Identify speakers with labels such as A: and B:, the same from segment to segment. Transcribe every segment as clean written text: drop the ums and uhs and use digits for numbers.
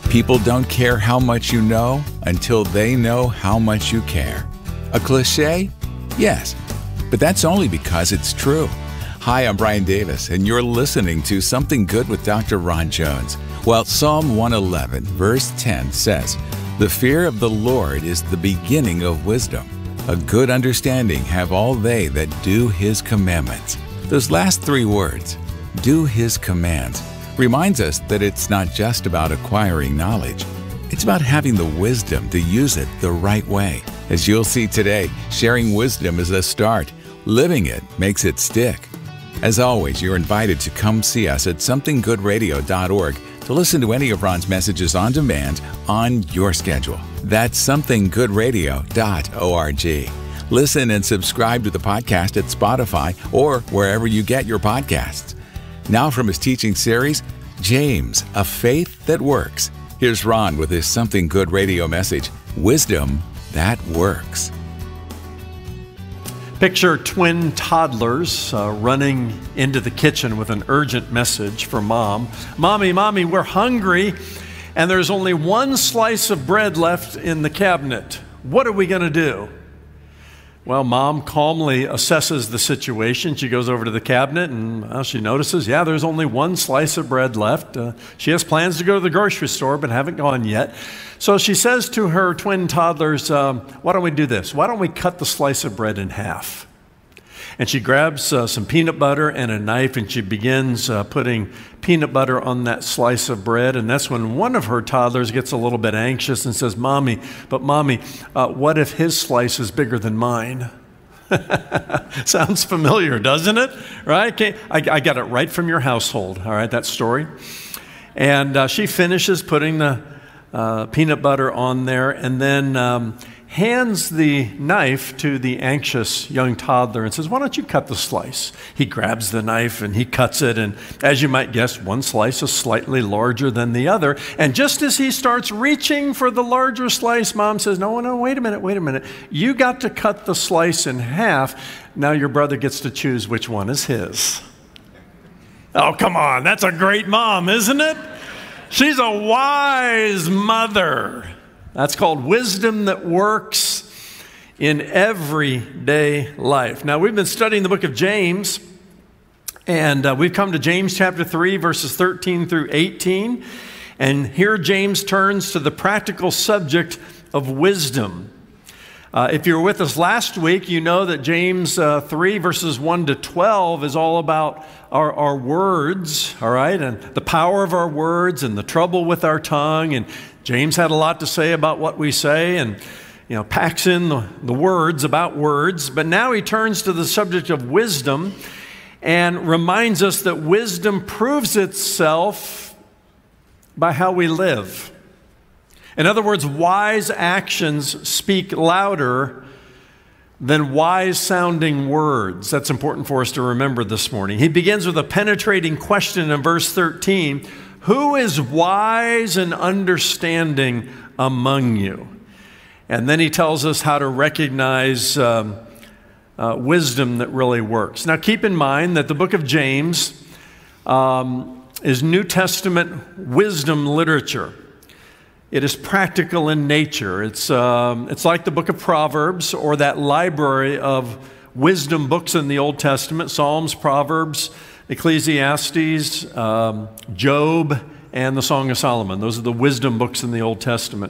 A: People don't care how much you know until they know how much you care. A cliche? Yes, but that's only because it's true. Hi, I'm Brian Davis, and you're listening to Something Good with Dr. Ron Jones. Well, Psalm 111, verse 10 says, "The fear of the Lord is the beginning of wisdom. A good understanding have all they that do His commandments." Those last three words, do His commands, reminds us that it's not just about acquiring knowledge. It's about having the wisdom to use it the right way. As you'll see today, sharing wisdom is a start. Living it makes it stick. As always, you're invited to come see us at somethinggoodradio.org to listen to any of Ron's messages on demand on your schedule. That's somethinggoodradio.org. Listen and subscribe to the podcast at Spotify or wherever you get your podcasts. Now from his teaching series, James, A Faith That Works. Here's Ron with his Something Good radio message, Wisdom That Works.
B: Picture twin toddlers running into the kitchen with an urgent message for mom. Mommy, we're hungry, and there's only one slice of bread left in the cabinet. What are we going to do? Well, mom calmly assesses the situation. She goes over to the cabinet and she notices, there's only one slice of bread left. She has plans to go to the grocery store, but haven't gone yet. So she says to her twin toddlers, why don't we do this? Why don't we cut the slice of bread in half? And she grabs some peanut butter and a knife, and she begins putting peanut butter on that slice of bread. And that's when one of her toddlers gets a little bit anxious and says, Mommy, what if his slice is bigger than mine? Sounds familiar, doesn't it? Right? I got it right from your household, all right, that story. And she finishes putting the peanut butter on there, and then hands the knife to the anxious young toddler and says, why don't you cut the slice? He grabs the knife and he cuts it, and as you might guess, one slice is slightly larger than the other. And just as he starts reaching for the larger slice, Mom says, no, wait a minute. You got to cut the slice in half. Now your brother gets to choose which one is his. Oh, come on, that's a great mom, isn't it? She's a wise mother. That's called wisdom that works in everyday life. Now, we've been studying the book of James, and we've come to James chapter 3, verses 13 through 18. And here James turns to the practical subject of wisdom. If you were with us last week, you know that James 3, verses 1 to 12 is all about our words, all right, and the power of our words and the trouble with our tongue. And James had a lot to say about what we say and, packs in the words about words. But now he turns to the subject of wisdom and reminds us that wisdom proves itself by how we live. In other words, wise actions speak louder than wise-sounding words. That's important for us to remember this morning. He begins with a penetrating question in verse 13. Who is wise and understanding among you? And then he tells us how to recognize wisdom that really works. Now keep in mind that the book of James is New Testament wisdom literature. It is practical in nature. It's like the book of Proverbs or that library of wisdom books in the Old Testament, Psalms, Proverbs, Ecclesiastes, Job, and the Song of Solomon. Those are the wisdom books in the Old Testament.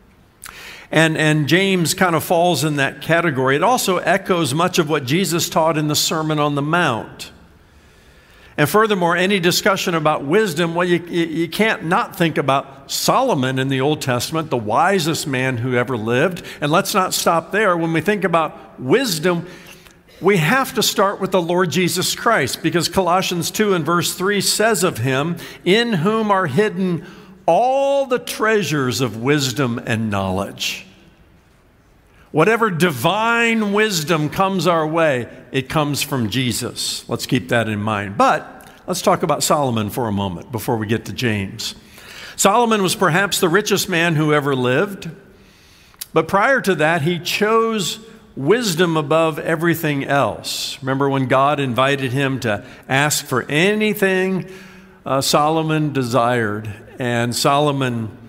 B: And James kind of falls in that category. It also echoes much of what Jesus taught in the Sermon on the Mount. And furthermore, any discussion about wisdom, well, you can't not think about Solomon in the Old Testament, the wisest man who ever lived. And let's not stop there. When we think about wisdom, we have to start with the Lord Jesus Christ, because Colossians 2 and verse 3 says of him, in whom are hidden all the treasures of wisdom and knowledge. Whatever divine wisdom comes our way, it comes from Jesus. Let's keep that in mind. But let's talk about Solomon for a moment before we get to James. Solomon was perhaps the richest man who ever lived. But prior to that, he chose wisdom above everything else. Remember when God invited him to ask for anything Solomon desired, and Solomon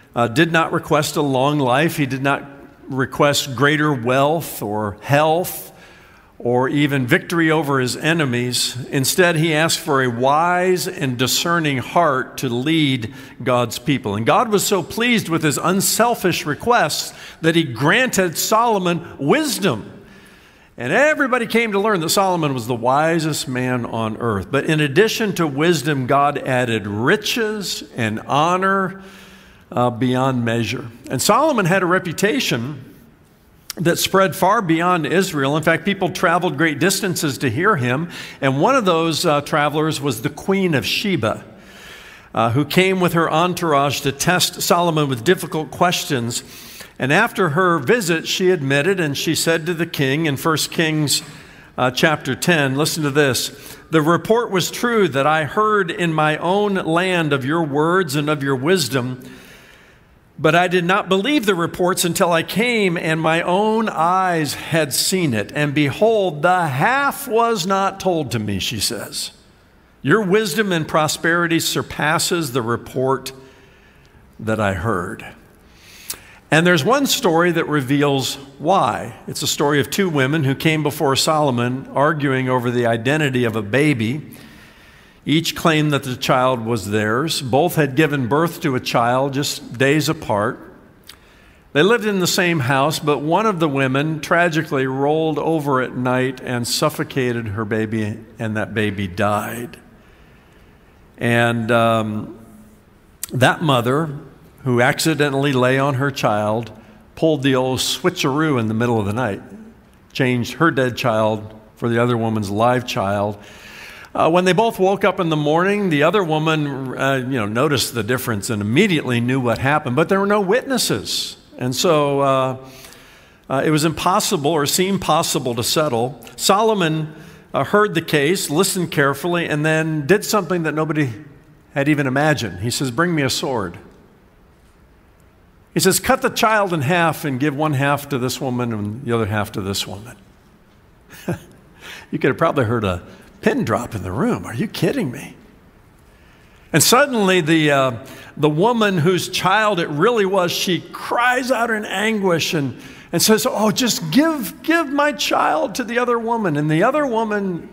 B: did not request a long life. He did not request greater wealth or health or even victory over his enemies. Instead, he asked for a wise and discerning heart to lead God's people. And God was so pleased with his unselfish requests that he granted Solomon wisdom. And everybody came to learn that Solomon was the wisest man on earth. But in addition to wisdom, God added riches and honor beyond measure. And Solomon had a reputation that spread far beyond Israel. In fact, people traveled great distances to hear him. And one of those travelers was the Queen of Sheba, who came with her entourage to test Solomon with difficult questions. And after her visit, she admitted, and she said to the king in 1 Kings chapter 10, listen to this, "The report was true that I heard in my own land of your words and of your wisdom, but I did not believe the reports until I came and my own eyes had seen it. And behold, the half was not told to me," she says. "Your wisdom and prosperity surpasses the report that I heard." And there's one story that reveals why. It's a story of two women who came before Solomon arguing over the identity of a baby. Each claimed that the child was theirs. Both had given birth to a child just days apart. They lived in the same house, but one of the women tragically rolled over at night and suffocated her baby, and that baby died. And that mother, who accidentally lay on her child, pulled the old switcheroo in the middle of the night, changed her dead child for the other woman's live child. When they both woke up in the morning, the other woman noticed the difference and immediately knew what happened, but there were no witnesses. And so it was impossible, or seemed possible, to settle. Solomon heard the case, listened carefully, and then did something that nobody had even imagined. He says, "Bring me a sword." He says, "Cut the child in half and give one half to this woman and the other half to this woman." You could have probably heard a pin drop in the room. Are you kidding me? And suddenly the woman whose child it really was, she cries out in anguish and says, "Oh, just give my child to the other woman." And the other woman,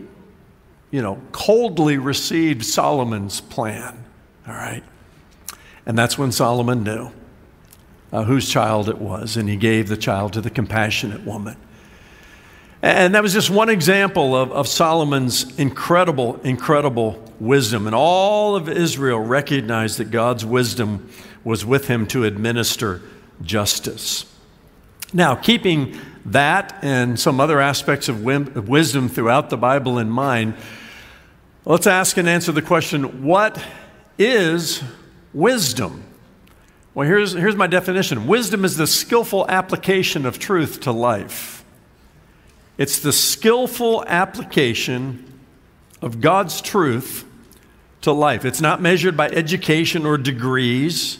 B: coldly received Solomon's plan. All right. And that's when Solomon knew whose child it was, and he gave the child to the compassionate woman. And that was just one example of Solomon's incredible, incredible wisdom. And all of Israel recognized that God's wisdom was with him to administer justice. Now, keeping that and some other aspects of wisdom throughout the Bible in mind, let's ask and answer the question, what is wisdom? Well, here's my definition. Wisdom is the skillful application of truth to life. It's the skillful application of God's truth to life. It's not measured by education or degrees,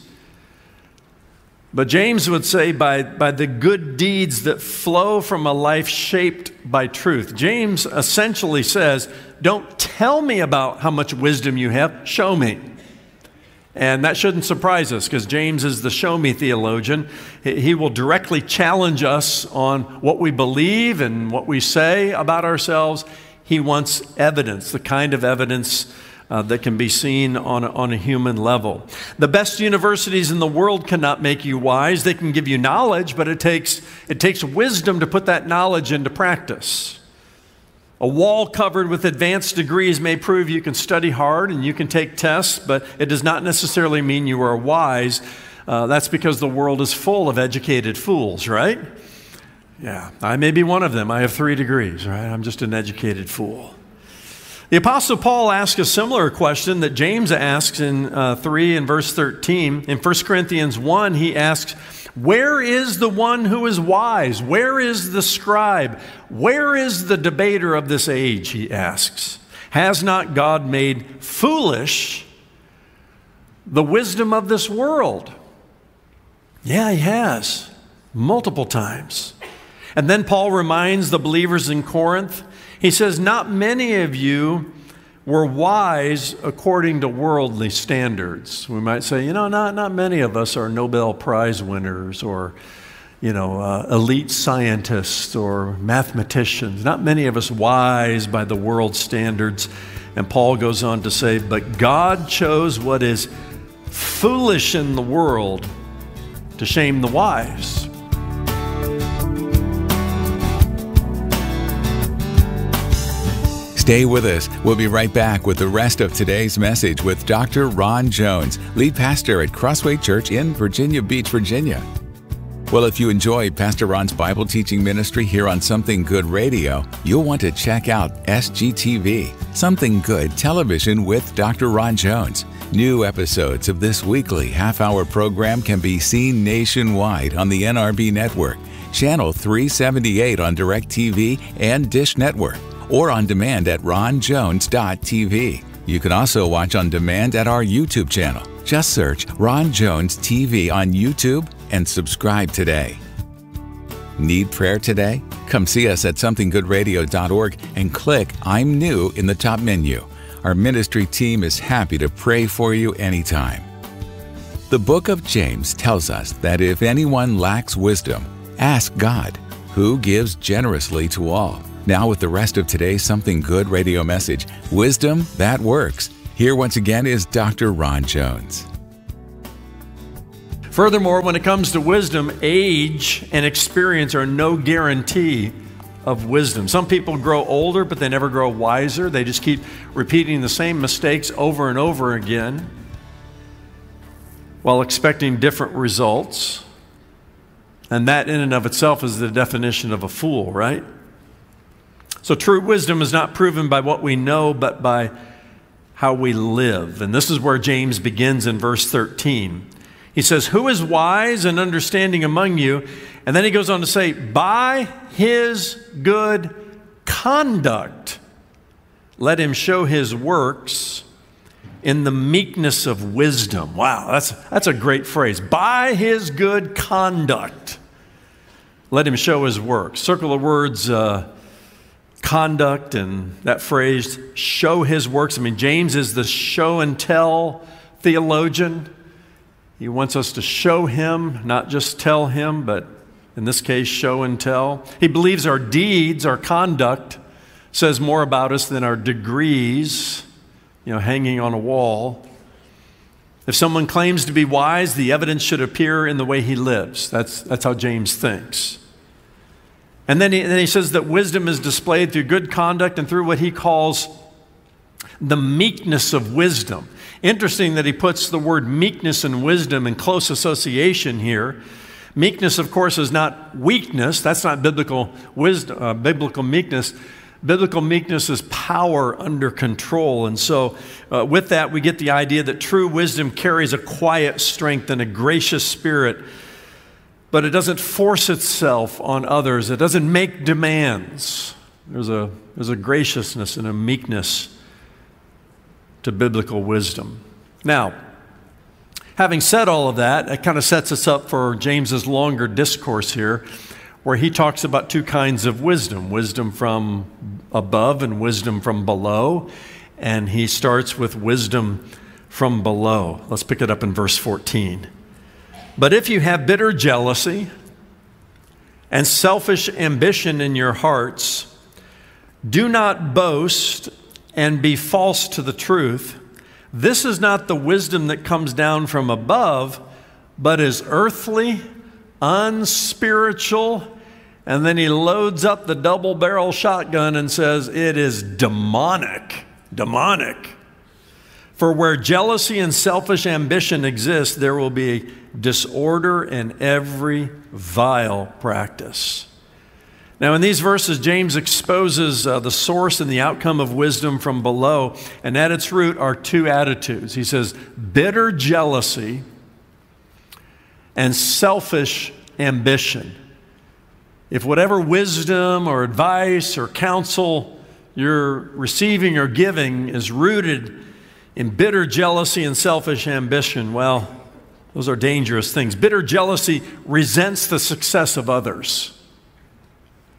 B: but James would say by the good deeds that flow from a life shaped by truth. James essentially says, don't tell me about how much wisdom you have, show me. And that shouldn't surprise us, because James is the show-me theologian. He will directly challenge us on what we believe and what we say about ourselves. He wants evidence, the kind of evidence that can be seen on a human level. The best universities in the world cannot make you wise. They can give you knowledge, but it takes wisdom to put that knowledge into practice. A wall covered with advanced degrees may prove you can study hard and you can take tests, but it does not necessarily mean you are wise. That's because the world is full of educated fools, right? Yeah, I may be one of them. I have 3 degrees, right? I'm just an educated fool. The Apostle Paul asks a similar question that James asks in 3 and verse 13. In 1 Corinthians 1, he asks, where is the one who is wise? Where is the scribe? Where is the debater of this age, he asks. Has not God made foolish the wisdom of this world? Yeah, he has, multiple times. And then Paul reminds the believers in Corinth, he says, not many of you We're wise according to worldly standards. We might say, not many of us are Nobel Prize winners or, elite scientists or mathematicians. Not many of us wise by the world's standards. And Paul goes on to say, but God chose what is foolish in the world to shame the wise.
A: Stay with us. We'll be right back with the rest of today's message with Dr. Ron Jones, lead pastor at Crossway Church in Virginia Beach, Virginia. Well, if you enjoyed Pastor Ron's Bible teaching ministry here on Something Good Radio, you'll want to check out SGTV, Something Good Television with Dr. Ron Jones. New episodes of this weekly half-hour program can be seen nationwide on the NRB Network, Channel 378 on DirecTV and Dish Network, or on demand at ronjones.tv. You can also watch on demand at our YouTube channel. Just search Ron Jones TV on YouTube and subscribe today. Need prayer today? Come see us at somethinggoodradio.org and click I'm New in the top menu. Our ministry team is happy to pray for you anytime. The book of James tells us that if anyone lacks wisdom, ask God, who gives generously to all. Now with the rest of today's Something Good radio message, Wisdom That Works. Here once again is Dr. Ron Jones.
B: Furthermore, when it comes to wisdom, age and experience are no guarantee of wisdom. Some people grow older, but they never grow wiser. They just keep repeating the same mistakes over and over again while expecting different results. And that in and of itself is the definition of a fool, right? So true wisdom is not proven by what we know, but by how we live. And this is where James begins in verse 13. He says, who is wise and understanding among you? And then he goes on to say, by his good conduct, let him show his works in the meekness of wisdom. Wow, that's a great phrase. By his good conduct, let him show his works. Circle the words conduct and that phrase, show his works. I mean, James is the show and tell theologian. He wants us to show him, not just tell him, but in this case, show and tell. He believes our deeds, our conduct, says more about us than our degrees, hanging on a wall. If someone claims to be wise, the evidence should appear in the way he lives. That's how James thinks. And then he says that wisdom is displayed through good conduct and through what he calls the meekness of wisdom. Interesting that he puts the word meekness and wisdom in close association here. Meekness, of course, is not weakness. That's not biblical wisdom, biblical meekness. Biblical meekness is power under control. And so with that, we get the idea that true wisdom carries a quiet strength and a gracious spirit, but it doesn't force itself on others. It doesn't make demands. There's a graciousness and a meekness to biblical wisdom. Now, having said all of that, it kind of sets us up for James's longer discourse here, where he talks about two kinds of wisdom, wisdom from above and wisdom from below. And he starts with wisdom from below. Let's pick it up in verse 14. But if you have bitter jealousy and selfish ambition in your hearts, do not boast and be false to the truth. This is not the wisdom that comes down from above, but is earthly, unspiritual. And then he loads up the double-barrel shotgun and says, it is demonic. Demonic. For where jealousy and selfish ambition exist, there will be disorder in every vile practice. Now, in these verses, James exposes the source and the outcome of wisdom from below, and at its root are two attitudes. He says, bitter jealousy and selfish ambition. If whatever wisdom or advice or counsel you're receiving or giving is rooted in bitter jealousy and selfish ambition, well, those are dangerous things. Bitter jealousy resents the success of others.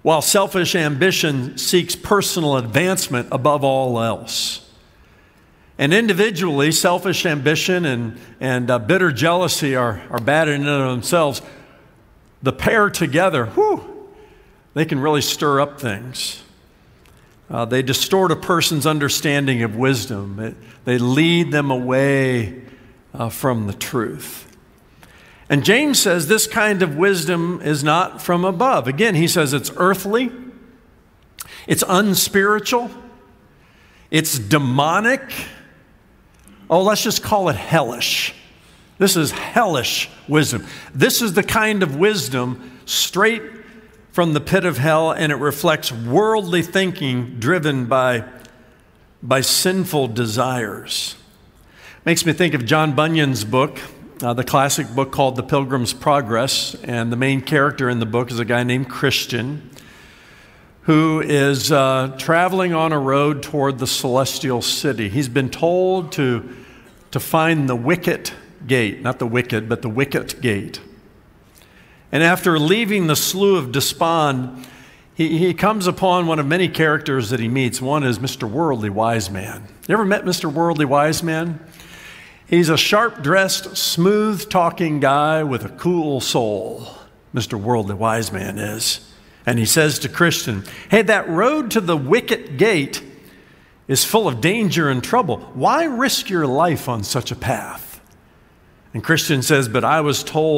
B: while selfish ambition seeks personal advancement above all else. And individually, selfish ambition and bitter jealousy are bad in and of themselves. The pair together, they can really stir up things. They distort a person's understanding of wisdom. They lead them away from the truth. And James says this kind of wisdom is not from above. Again, he says it's earthly, it's unspiritual, it's demonic. Oh, let's just call it hellish. This is hellish wisdom. This is the kind of wisdom straight from the pit of hell, and it reflects worldly thinking driven by sinful desires. Makes me think of John Bunyan's book, the classic book called The Pilgrim's Progress, and the main character in the book is a guy named Christian who is traveling on a road toward the celestial city. He's been told to find the wicket gate, not the wicked, but the wicket gate. And after leaving the Slough of Despond, he comes upon one of many characters that he meets. One is Mr. Worldly Wiseman. You ever met Mr. Worldly Wiseman? He's a sharp-dressed, smooth-talking guy with a cool soul. Mr. Worldly Wiseman is. And he says to Christian, hey, that road to the wicket gate is full of danger and trouble. Why risk your life on such a path? And Christian says, but I was told